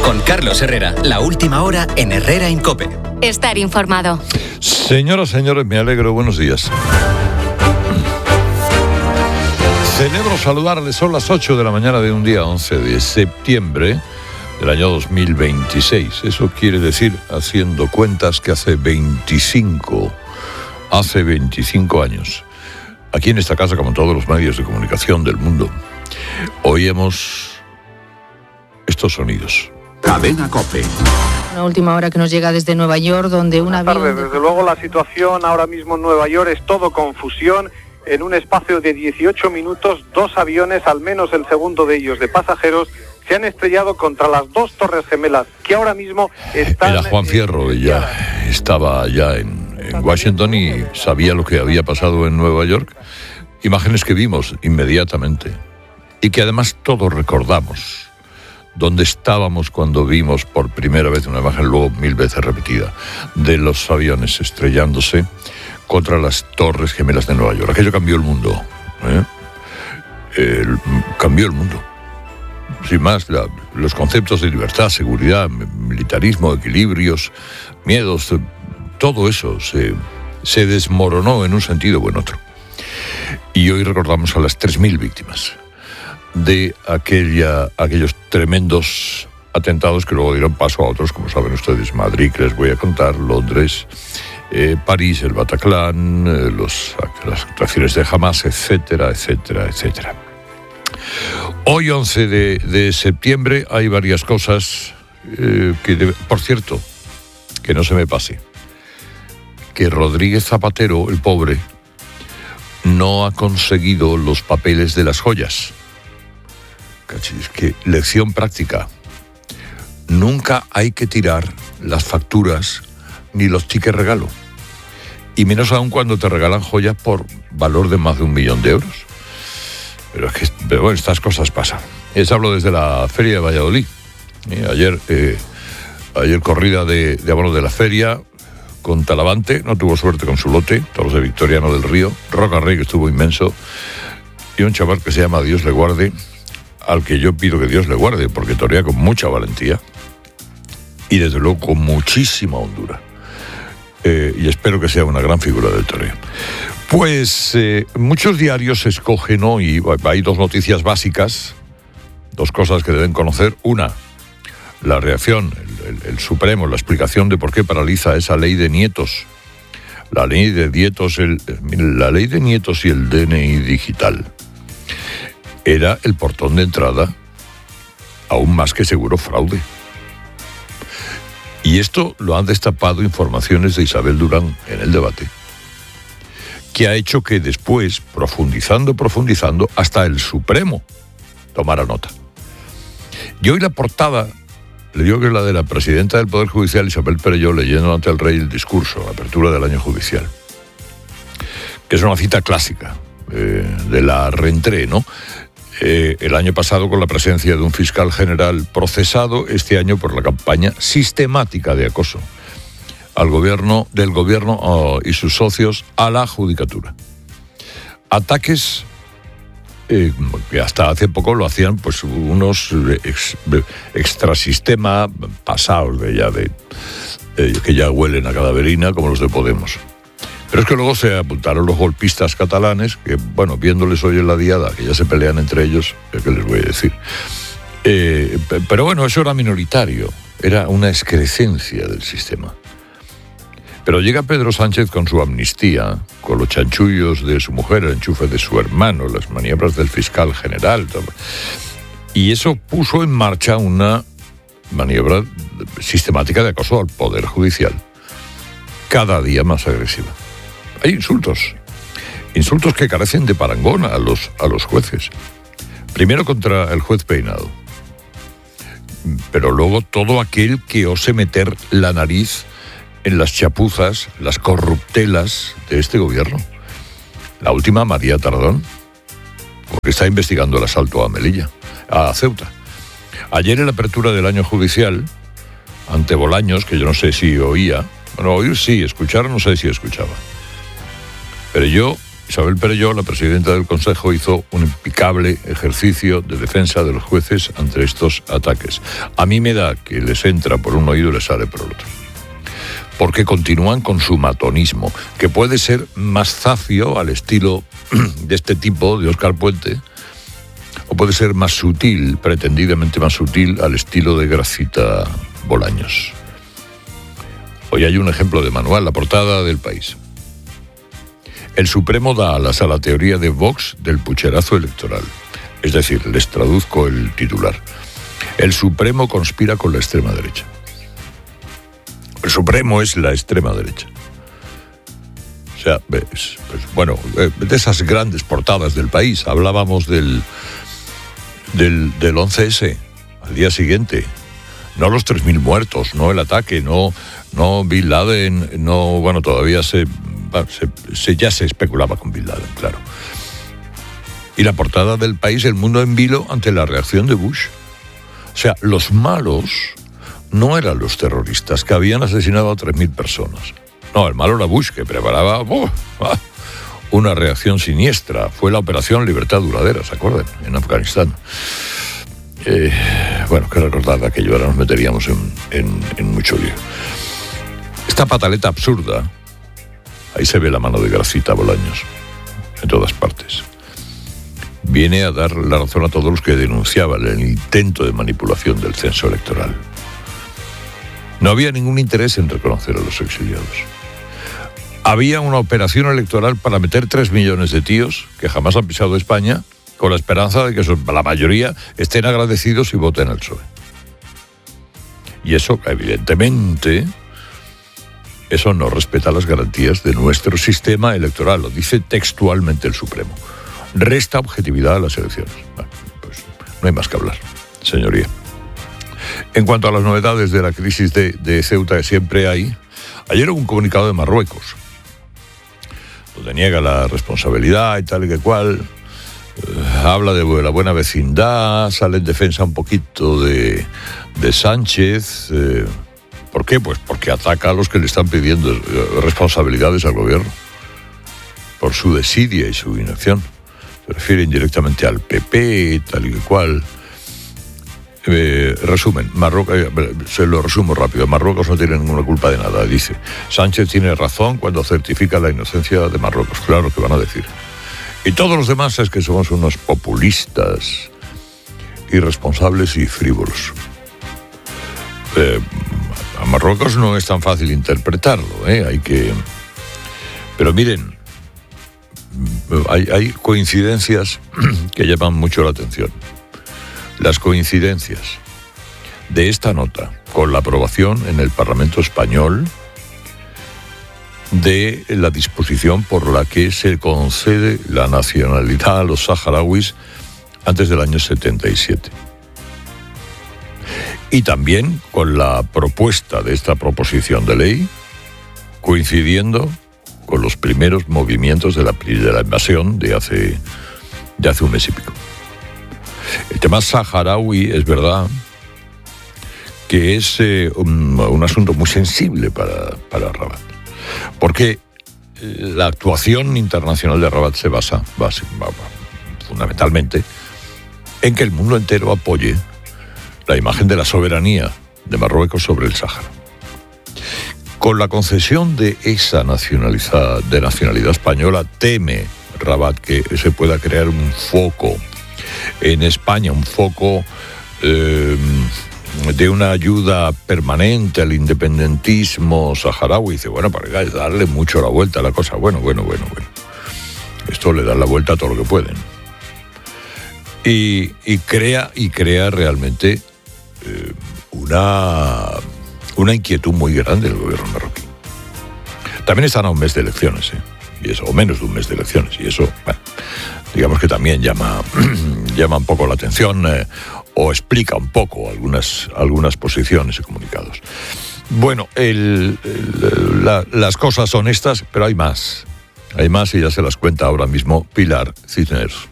Con Carlos Herrera, la última hora en Herrera en COPE. Estar informado. Señoras, señores, me alegro. Buenos días. Celebro saludarles. Son las 8 de la mañana de un día 11 de septiembre del año 2026. Eso quiere decir, haciendo cuentas, que hace 25 años, aquí en esta casa, como en todos los medios de comunicación del mundo, oímos estos sonidos. Cadena COPE. Una última hora que nos llega desde Nueva York, donde un avión... Desde luego la situación ahora mismo en Nueva York es todo confusión. En un espacio de 18 minutos, 2 aviones, al menos el segundo de ellos de pasajeros, se han estrellado contra las 2 torres gemelas que ahora mismo están... Era Juan Fierro, ella estaba allá en Washington y sabía lo que había pasado en Nueva York. Imágenes que vimos inmediatamente y que además todos recordamos. ¿Dónde estábamos cuando vimos por primera vez una imagen, luego 1000 veces repetida, de los aviones estrellándose contra las torres gemelas de Nueva York? Aquello cambió el mundo, cambió el mundo. Sin más, los conceptos de libertad, seguridad, militarismo, equilibrios, miedos, todo eso se desmoronó en un sentido o en otro. Y hoy recordamos a las 3.000 víctimas de aquellos tremendos atentados que luego dieron paso a otros, como saben ustedes, Madrid, que les voy a contar, Londres, París, el Bataclan, las actuaciones de Hamas, etcétera, etcétera, etcétera. Hoy, 11 de septiembre, hay varias cosas por cierto, que no se me pase, que Rodríguez Zapatero, el pobre, no ha conseguido los papeles de las joyas. Es que, lección práctica, nunca hay que tirar las facturas ni los tickets regalo, y menos aún cuando te regalan joyas por valor de más de 1 millón de euros. Pero bueno, estas cosas pasan. Les hablo desde la Feria de Valladolid. Ayer corrida de abono de la feria con Talavante, no tuvo suerte con su lote, todos de Victoriano del Río, Roca Rey, que estuvo inmenso, y un chaval que se llama Dios le guarde, al que yo pido que Dios le guarde, porque torea con mucha valentía y desde luego con muchísima hondura. Y espero que sea una gran figura del toreo. Pues muchos diarios escogen hoy, hay 2 noticias básicas, 2 cosas que deben conocer. Una, la reacción, el Supremo, la explicación de por qué paraliza esa ley de nietos. La ley de nietos, la ley de nietos y el DNI digital era el portón de entrada a un más que seguro fraude. Y esto lo han destapado informaciones de Isabel Durán en el debate, que ha hecho que después, profundizando, hasta el Supremo tomara nota. Y hoy la portada, le digo que es la de la presidenta del Poder Judicial, Isabel Perelló, leyendo ante el rey el discurso, la apertura del año judicial, que es una cita clásica de la rentrée, ¿no? El año pasado con la presencia de un fiscal general procesado, este año por la campaña sistemática de acoso del gobierno y sus socios a la judicatura. Ataques que hasta hace poco lo hacían pues unos extrasistema pasados que ya huelen a cadaverina, como los de Podemos. Pero es que luego se apuntaron los golpistas catalanes, que, bueno, viéndoles hoy en la diada, que ya se pelean entre ellos, ¿qué les voy a decir? Pero bueno, eso era minoritario, era una excrescencia del sistema. Pero llega Pedro Sánchez con su amnistía, con los chanchullos de su mujer, el enchufe de su hermano, las maniobras del fiscal general, y eso puso en marcha una maniobra sistemática de acoso al Poder Judicial, cada día más agresiva. Hay insultos que carecen de parangón a los jueces. Primero contra el juez Peinado, pero luego todo aquel que ose meter la nariz en las chapuzas, las corruptelas de este gobierno. La última, María Tardón, porque está investigando el asalto a Melilla, a Ceuta. Ayer en la apertura del año judicial, ante Bolaños, que yo no sé si oía, bueno, oír sí, escuchar no sé si escuchaba. Pero yo Isabel Perelló, la presidenta del Consejo, hizo un impecable ejercicio de defensa de los jueces ante estos ataques. A mí me da que les entra por un oído y les sale por el otro. Porque continúan con su matonismo, que puede ser más zafio al estilo de este tipo, de Óscar Puente, o puede ser más sutil, pretendidamente más sutil, al estilo de Gracita Bolaños. Hoy hay un ejemplo de manual, la portada del País. El Supremo da alas a la teoría de Vox del pucherazo electoral. Es decir, les traduzco el titular. El Supremo conspira con la extrema derecha. El Supremo es la extrema derecha. O sea, de esas grandes portadas del País. Hablábamos del 11S, al día siguiente. No los 3.000 muertos, no el ataque, no Bin Laden, todavía ya se especulaba con Bin Laden, claro. Y la portada del País, el mundo en vilo ante la reacción de Bush. O sea, los malos no eran los terroristas que habían asesinado a 3.000 personas. No, el malo era Bush, que preparaba una reacción siniestra. Fue la Operación Libertad Duradera, ¿se acuerdan? En Afganistán. Que recordar de aquello, ahora nos meteríamos en mucho lío. Esta pataleta absurda, ahí se ve la mano de Gracita Bolaños, en todas partes. Viene a dar la razón a todos los que denunciaban el intento de manipulación del censo electoral. No había ningún interés en reconocer a los exiliados. Había una operación electoral para meter 3 millones de tíos que jamás han pisado España, con la esperanza de que la mayoría estén agradecidos y voten al PSOE. Y eso, evidentemente, eso no respeta las garantías de nuestro sistema electoral, lo dice textualmente el Supremo. Resta objetividad a las elecciones. Bueno, pues no hay más que hablar, señoría. En cuanto a las novedades de la crisis de Ceuta que siempre hay, ayer hubo un comunicado de Marruecos, donde niega la responsabilidad y tal y que cual. Habla de la buena vecindad, sale en defensa un poquito de Sánchez. ¿Por qué? Pues porque ataca a los que le están pidiendo responsabilidades al gobierno por su desidia y su inacción. Se refiere indirectamente al PP, tal y cual. Resumen, Marruecos, se lo resumo rápido. Marruecos no tiene ninguna culpa de nada, dice. Sánchez tiene razón cuando certifica la inocencia de Marruecos. Claro que van a decir. Y todos los demás es que somos unos populistas, irresponsables y frívolos. A Marruecos no es tan fácil interpretarlo, Pero miren, hay coincidencias que llaman mucho la atención. Las coincidencias de esta nota con la aprobación en el Parlamento español de la disposición por la que se concede la nacionalidad a los saharauis antes del año 77. Y también con la propuesta de esta proposición de ley, coincidiendo con los primeros movimientos de la invasión de hace un mes y pico. El tema saharaui es verdad que es un asunto muy sensible para Rabat. Porque la actuación internacional de Rabat se basa fundamentalmente en que el mundo entero apoye la imagen de la soberanía de Marruecos sobre el Sáhara. Con la concesión de esa nacionalidad española, teme Rabat que se pueda crear un foco en España, un foco de una ayuda permanente al independentismo saharaui. Dice, para darle mucho la vuelta a la cosa. Bueno. Esto le da la vuelta a todo lo que pueden. Y crea realmente una inquietud muy grande del gobierno marroquí. También están a un mes de elecciones, y eso, o menos de un mes de elecciones, y eso, digamos que también llama un poco la atención, o explica un poco algunas posiciones y comunicados. Bueno, las cosas son estas, pero hay más y ya se las cuenta ahora mismo Pilar Cisneros.